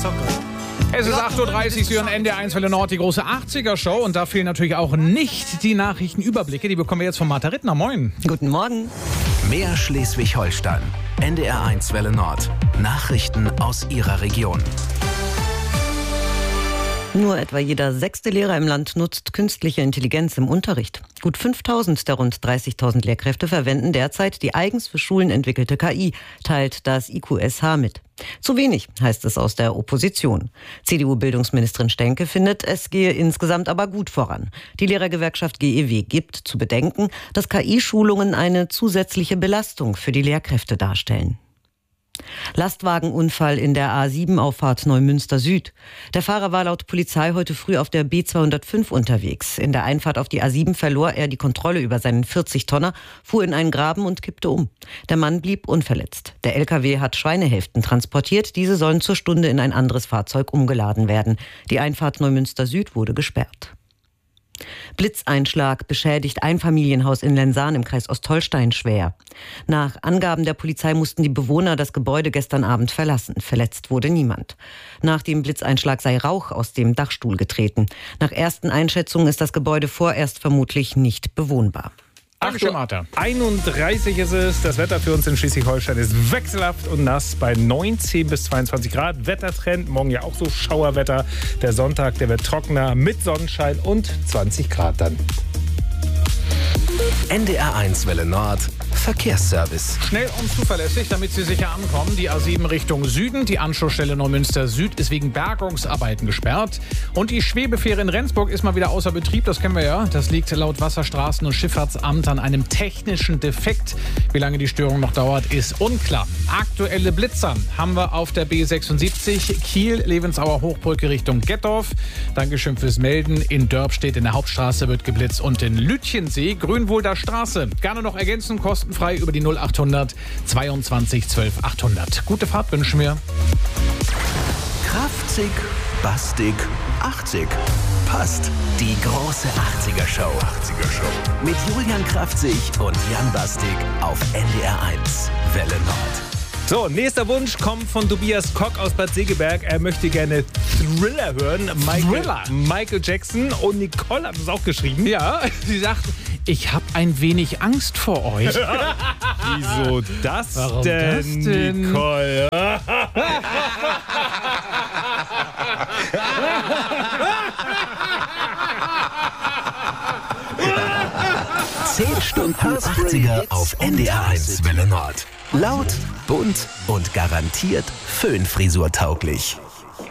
ist doch gut. Es ist 8.30 Uhr, Sie hören NDR1 Welle Nord, die große 80er-Show. Und da fehlen natürlich auch nicht die Nachrichtenüberblicke. Die bekommen wir jetzt von Martha Rittner. Moin. Guten Morgen. Mehr Schleswig-Holstein. NDR1 Welle Nord. Nachrichten aus Ihrer Region. Nur etwa jeder 6. Lehrer im Land nutzt künstliche Intelligenz im Unterricht. Gut 5.000 der rund 30.000 Lehrkräfte verwenden derzeit die eigens für Schulen entwickelte KI, teilt das IQSH mit. Zu wenig, heißt es aus der Opposition. CDU-Bildungsministerin Stenke findet, es gehe insgesamt aber gut voran. Die Lehrergewerkschaft GEW gibt zu bedenken, dass KI-Schulungen eine zusätzliche Belastung für die Lehrkräfte darstellen. Lastwagenunfall in der A7-Auffahrt Neumünster Süd. Der Fahrer war laut Polizei heute früh auf der B205 unterwegs. In der Einfahrt auf die A7 verlor er die Kontrolle über seinen 40-Tonner, fuhr in einen Graben und kippte um. Der Mann blieb unverletzt. Der LKW hat Schweinehälften transportiert. Diese sollen zur Stunde in ein anderes Fahrzeug umgeladen werden. Die Einfahrt Neumünster Süd wurde gesperrt. Blitzeinschlag beschädigt Einfamilienhaus in Lensahn im Kreis Ostholstein schwer. Nach Angaben der Polizei mussten die Bewohner das Gebäude gestern Abend verlassen. Verletzt wurde niemand. Nach dem Blitzeinschlag sei Rauch aus dem Dachstuhl getreten. Nach ersten Einschätzungen ist das Gebäude vorerst vermutlich nicht bewohnbar. Dankeschön, Martha. 31 ist es. Das Wetter für uns in Schleswig-Holstein ist wechselhaft und nass bei 19 bis 22 Grad. Wettertrend, morgen ja auch so Schauerwetter. Der Sonntag, der wird trockener mit Sonnenschein und 20 Grad dann. NDR1 Welle Nord. Verkehrsservice. Schnell und zuverlässig, damit Sie sicher ankommen. Die A7 Richtung Süden. Die Anschlussstelle Neumünster Süd ist wegen Bergungsarbeiten gesperrt. Und die Schwebefähre in Rendsburg ist mal wieder außer Betrieb. Das kennen wir ja. Das liegt laut Wasserstraßen- und Schifffahrtsamt an einem technischen Defekt. Wie lange die Störung noch dauert, ist unklar. Aktuelle Blitzer haben wir auf der B76 Kiel-Levensauer Hochbrücke Richtung Gettorf. Dankeschön fürs Melden. In Dörpstedt in der Hauptstraße wird geblitzt und in Lütchensee Grünwolder Straße. Gerne noch ergänzen, kostenfrei über die 0800 22 12 800. Gute Fahrt wünschen wir. Kraftzig, bastig, 80. Passt. Die große 80er-Show. Mit Julian Kraftzig und Jan Bastig auf NDR1 Welle Nord. So, nächster Wunsch kommt von Tobias Kock aus Bad Segeberg. Er möchte gerne Thriller hören. Michael Jackson und Nicole hat es auch geschrieben. Ja, sie sagt, ich habe ein wenig Angst vor euch. Wieso das Warum denn, das denn? Nicole? 10 Stunden 80er auf NDR1 Welle Nord. Laut, bunt und garantiert föhnfrisurtauglich.